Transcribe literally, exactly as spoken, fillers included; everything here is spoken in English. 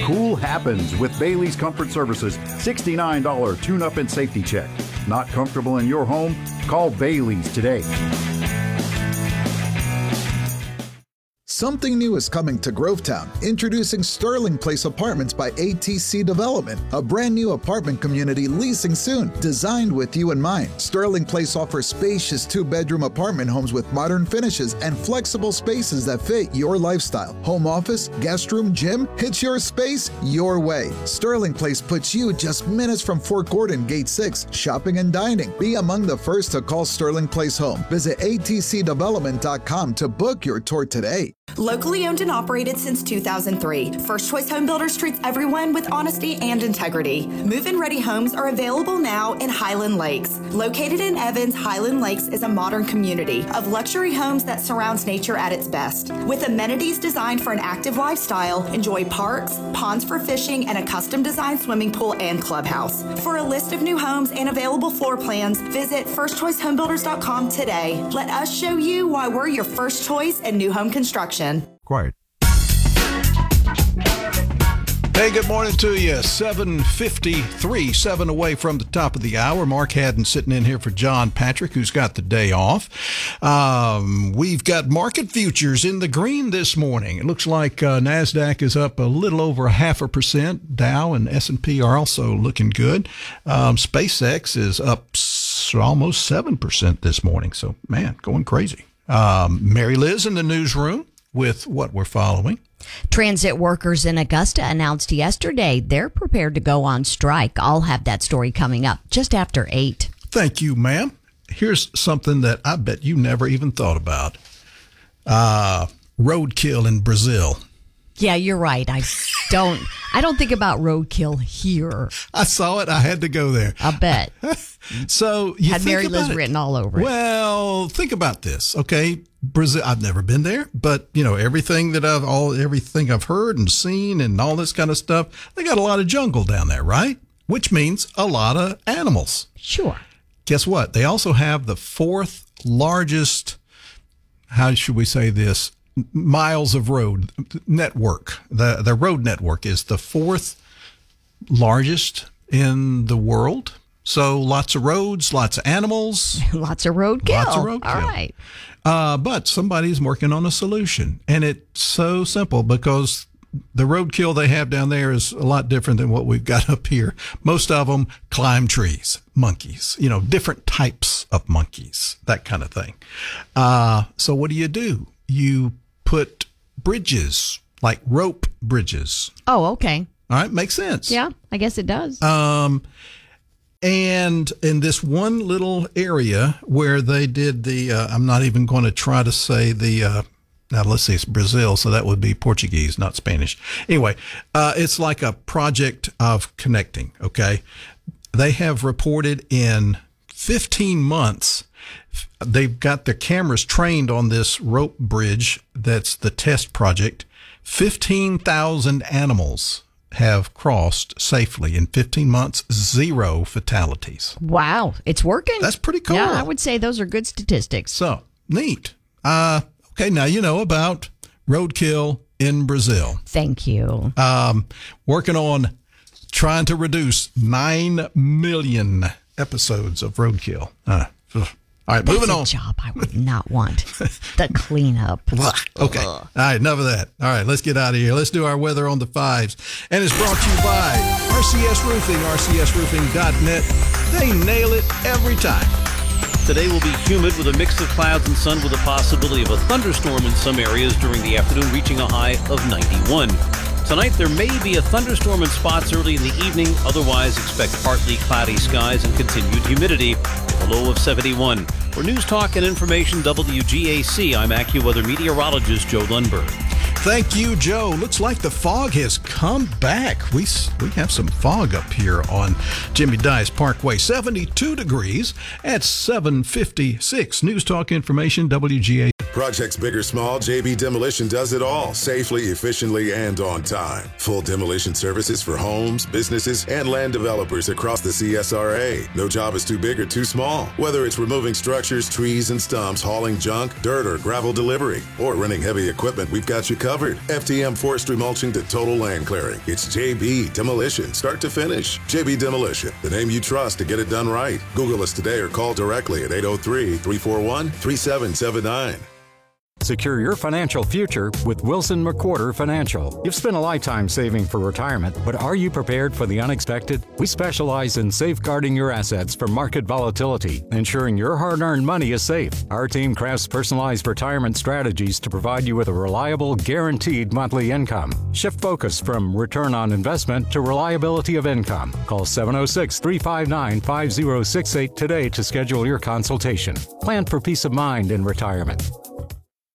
Cool happens with Bailey's Comfort Services sixty-nine dollars tune-up and safety check. Not comfortable in your home? Call Bailey's today. Something new is coming to Grovetown. Introducing Sterling Place Apartments by A T C Development, a brand new apartment community leasing soon, designed with you in mind. Sterling Place offers spacious two-bedroom apartment homes with modern finishes and flexible spaces that fit your lifestyle. Home office, guest room, gym, it's your space, your way. Sterling Place puts you just minutes from Fort Gordon, Gate six, shopping and dining. Be among the first to call Sterling Place home. Visit A T C development dot com to book your tour today. Locally owned and operated since two thousand three, First Choice Home Builders treats everyone with honesty and integrity. Move-in ready homes are available now in Highland Lakes. Located in Evans, Highland Lakes is a modern community of luxury homes that surrounds nature at its best. With amenities designed for an active lifestyle, enjoy parks, ponds for fishing, and a custom-designed swimming pool and clubhouse. For a list of new homes and available floor plans, visit first choice home builders dot com today. Let us show you why we're your first choice in new home construction. Quiet. Hey, good morning to you. seven fifty-three, seven away from the top of the hour. Mark Haddon sitting in here for John Patrick, who's got the day off. Um, we've got market futures in the green this morning. It looks like uh, NASDAQ is up a little over a half a percent. Dow and S and P are also looking good. Um, SpaceX is up s- almost seven percent this morning. So, man, going crazy. Um, Mary Liz in the newsroom with what we're following. Transit workers in Augusta announced yesterday they're prepared to go on strike. I'll have that story coming up just after eight. Thank you, ma'am. Here's something that I bet you never even thought about. Uh, roadkill in Brazil. Yeah, you're right. I don't I don't think about roadkill here. I saw it. I had to go there. I bet. So you had think Mary about Liz it. written all over it. Well, think about this, okay? Brazil. I've never been there, but you know everything that I've all everything I've heard and seen and all this kind of stuff. They got a lot of jungle down there, right? Which means a lot of animals. Sure. Guess what? They also have the fourth largest. How should we say this? Miles of road network. The the road network is the fourth largest in the world. So lots of roads, lots of animals. Lots of roadkill. Lots of roadkill. All right. Uh, but somebody's working on a solution. And it's so simple because the roadkill they have down there is a lot different than what we've got up here. Most of them climb trees, monkeys, you know, different types of monkeys, that kind of thing. Uh, so what do you do? You put bridges, like rope bridges. Oh, okay. All right, makes sense. Yeah, I guess it does. Um, and in this one little area where they did the, uh, I'm not even going to try to say the, uh, now let's see, it's Brazil, so that would be Portuguese, not Spanish. Anyway, uh, it's like a project of connecting, okay? They have reported in fifteen months, they've got their cameras trained on this rope bridge that's the test project. fifteen thousand animals have crossed safely in fifteen months, zero fatalities. Wow, it's working. That's pretty cool. Yeah, I would say those are good statistics. So, neat. Uh, okay, now you know about roadkill in Brazil. Thank you. Um, working on trying to reduce nine million episodes of roadkill. Uh, ugh. All right, That's moving a on. job I would not want. The cleanup. Okay. All right, enough of that. All right, let's get out of here. Let's do our weather on the fives. And it's brought to you by R C S Roofing, R C S roofing dot net. They nail it every time. Today will be humid with a mix of clouds and sun with a possibility of a thunderstorm in some areas during the afternoon, reaching a high of ninety-one. Tonight, there may be a thunderstorm in spots early in the evening. Otherwise, expect partly cloudy skies and continued humidity. A low of seventy-one. For News Talk and Information W G A C, I'm AccuWeather meteorologist Joe Lundberg. Thank you, Joe. Looks like the fog has come back. We we have some fog up here on Jimmy Dice Parkway. seventy-two degrees at seven fifty-six. News Talk Information W G A C. Projects big or small, J B Demolition does it all, safely, efficiently, and on time. Full demolition services for homes, businesses, and land developers across the C S R A. No job is too big or too small. Whether it's removing structures, trees, and stumps, hauling junk, dirt, or gravel delivery, or renting heavy equipment, we've got you covered. F T M forestry mulching to total land clearing. It's J B Demolition, start to finish. J B Demolition, the name you trust to get it done right. Google us today or call directly at eight oh three, three four one, three seven seven nine. Secure your financial future with Wilson McWhorter Financial. You've spent a lifetime saving for retirement, but are you prepared for the unexpected? We specialize in safeguarding your assets from market volatility, ensuring your hard-earned money is safe. Our team crafts personalized retirement strategies to provide you with a reliable, guaranteed monthly income. Shift focus from return on investment to reliability of income. Call seven oh six, three five nine, five oh six eight today to schedule your consultation. Plan for peace of mind in retirement.